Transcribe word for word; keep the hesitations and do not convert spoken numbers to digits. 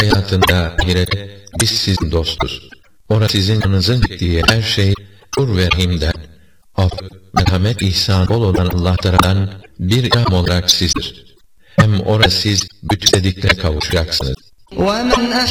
hayatında ahirette biz sizin dostuz. Orası sizin yanınızın çektiği her şey Ur ve Rahim'den, af, merhamet, ihsan bol olan Allah tarafından bir ilham olarak sizdir. Hem orada siz bütün istediklerine kavuşacaksınız. وَمَنْ